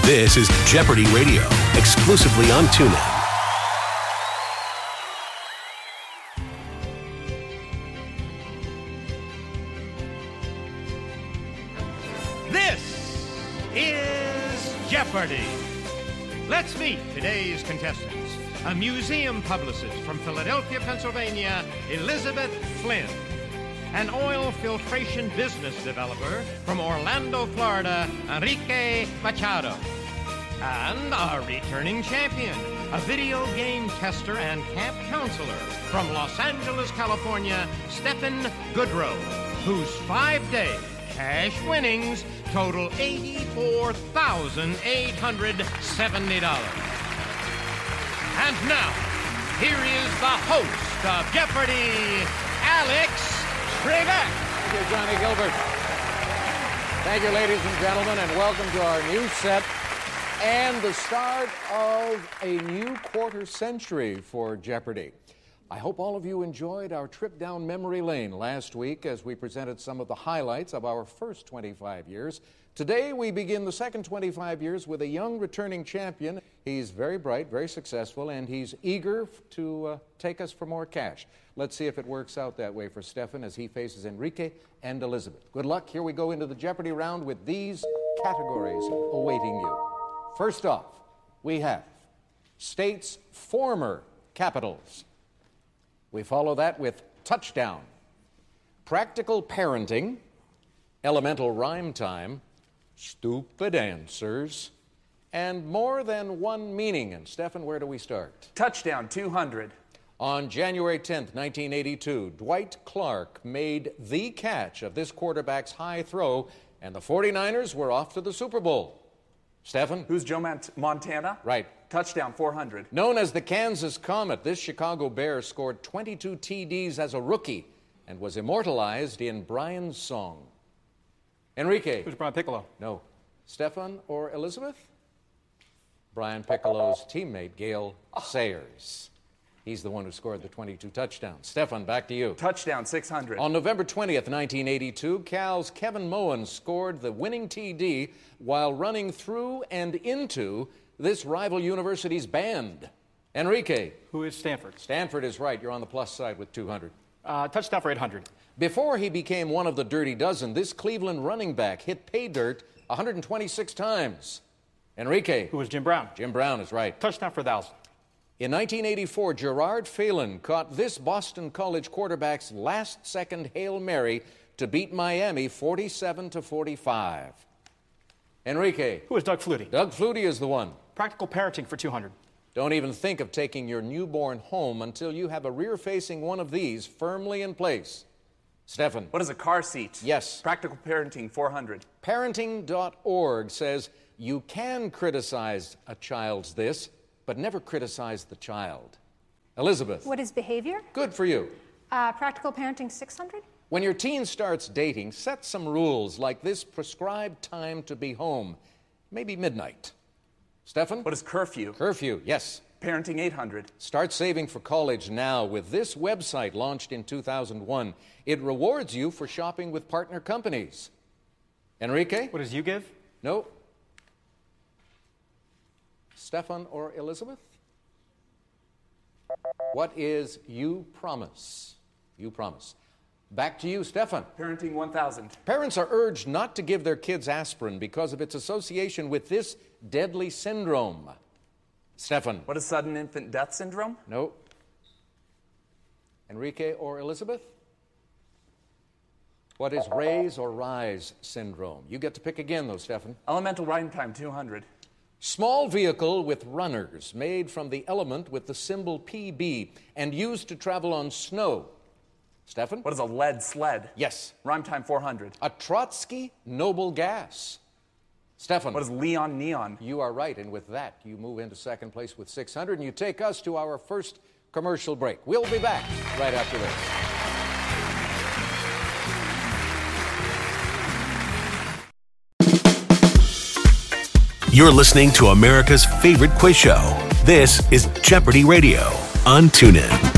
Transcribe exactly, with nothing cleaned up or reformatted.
This is Jeopardy Radio, exclusively on TuneIn. This is Jeopardy! Let's meet today's contestants. A museum publicist from Philadelphia, Pennsylvania, Elizabeth Flynn. An oil filtration business developer from Orlando, Florida, Enrique Machado. And our returning champion, a video game tester and camp counselor from Los Angeles, California, Stephen Goodrow, whose five-day cash winnings total eighty-four thousand eight hundred seventy dollars. And now, here is the host of Jeopardy, Alex Trebek. Thank you, Johnny Gilbert. Thank you, ladies and gentlemen, and welcome to our new set and the start of a new quarter century for Jeopardy. I hope all of you enjoyed our trip down memory lane last week as we presented some of the highlights of our first twenty-five years. Today, we begin the second twenty-five years with a young returning champion. He's very bright, very successful, and he's eager to uh, take us for more cash. Let's see if it works out that way for Stefan as he faces Enrique and Elizabeth. Good luck. Here we go into the Jeopardy round with these categories awaiting you. First off, we have states' former capitals. We follow that with touchdown, practical parenting, elemental rhyme time, stupid answers, and more than one meaning. And Stefan, where do we start? Touchdown, two hundred. On January tenth, nineteen eighty-two, Dwight Clark made the catch of this quarterback's high throw, and the forty-niners were off to the Super Bowl. Stefan? Who's Joe Mont- Montana? Right. Touchdown, four hundred. Known as the Kansas Comet, this Chicago Bear scored twenty-two T Ds as a rookie and was immortalized in Brian's song. Enrique? Who's Brian Piccolo? No. Stefan or Elizabeth? Brian Piccolo's teammate, Gale Sayers. He's the one who scored the twenty-two touchdowns. Stefan, back to you. Touchdown, six hundred. On November twentieth, nineteen eighty-two, Cal's Kevin Moen scored the winning T D while running through and into this rival university's band. Enrique. Who is Stanford? Stanford is right. You're on the plus side with two hundred. Uh, touchdown for eight hundred. Before he became one of the Dirty Dozen, this Cleveland running back hit pay dirt one hundred twenty-six times. Enrique. Who is Jim Brown? Jim Brown is right. Touchdown for one thousand. In nineteen eighty-four, Gerard Phelan caught this Boston College quarterback's last-second Hail Mary to beat Miami forty-seven to forty-five. Enrique. Who is Doug Flutie? Doug Flutie is the one. Practical parenting for two hundred. Don't even think of taking your newborn home until you have a rear-facing one of these firmly in place. Stefan. What is a car seat? Yes. Practical parenting, four hundred. Parenting dot org says you can criticize a child's this, but never criticize the child. Elizabeth. What is behavior? Good for you. Uh, practical parenting, six hundred. When your teen starts dating, set some rules like this prescribed time to be home. Maybe midnight. Stefan? What is curfew? Curfew, yes. Parenting, eight hundred. Start saving for college now with this website launched in two thousand one. It rewards you for shopping with partner companies. Enrique? What does you give? No. Stefan or Elizabeth? What is You Promise? You Promise. Back to you, Stefan. Parenting, one thousand. Parents are urged not to give their kids aspirin because of its association with this deadly syndrome. Stefan. What is sudden infant death syndrome? No. Enrique or Elizabeth? What is raise or rise syndrome? You get to pick again, though, Stefan. Elemental rhyme time, two hundred. Small vehicle with runners made from the element with the symbol P B and used to travel on snow. Stefan? What is a lead sled? Yes. Rhyme time, four hundred. A Trotsky noble gas. Stefan? What is Leon Neon? You are right, and with that, you move into second place with six hundred, and you take us to our first commercial break. We'll be back right after this. You're listening to America's favorite quiz show. This is Jeopardy Radio on TuneIn.